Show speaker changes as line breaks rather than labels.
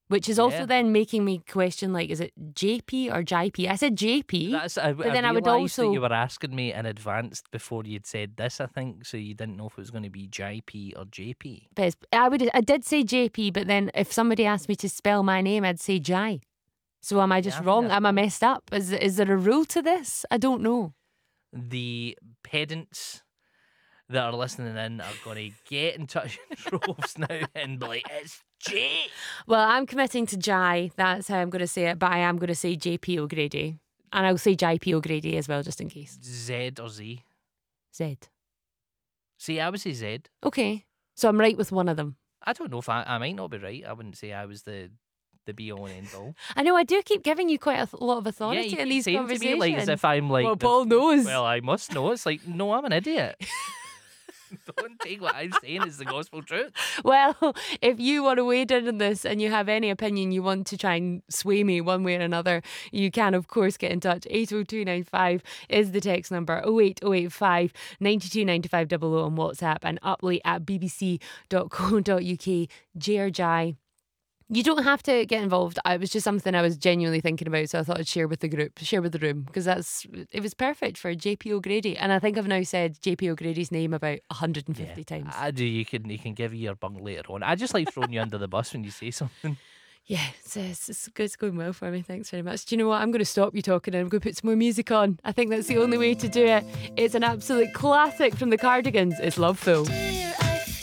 Which is also then making me question, like, is it JP or JP? I said JP, but then I would also...
that you were asking me in advance before you'd said this, I think, so you didn't know if it was going to be JP or JP.
But I did say JP, but then if somebody asked me to spell my name, I'd say Jai. So am I just wrong? Am I messed up? Is there a rule to this? I don't know.
The pedants that are listening in are going to get in touch in droves now and be like, it's J.
Well, I'm committing to Jai. That's how I'm going to say it. But I am going to say JP O'Grady. And I'll say JP O'Grady as well, just in case.
Z or Z?
Z.
See, I would say Z.
Okay. So I'm right with one of them.
I don't know if I might not be right. I wouldn't say I was the be-all and end-all.
I know, I do keep giving you quite a lot of authority
you
in these conversations.
To me, like, as if I'm like...
Well, Paul knows.
Well, I must know. It's like, no, I'm an idiot. Don't take what I'm saying as the gospel truth.
Well, if you want to wade in on this and you have any opinion you want to try and sway me one way or another, you can, of course, get in touch. 80295 is the text number. 08085 92 95 00 on WhatsApp, and upley@bbc.co.uk. J or Jai. You don't have to get involved. It was just something I was genuinely thinking about, so I thought I'd share with the group, share with the room, because it was perfect for JP O'Grady. And I think I've now said JP O'Grady's name about 150 times.
I do. You can give you your bung later on. I just like throwing you under the bus when you say something.
Yeah, it's going well for me. Thanks very much. Do you know what? I'm going to stop you talking and I'm going to put some more music on. I think that's the only way to do it. It's an absolute classic from the Cardigans. It's Loveful.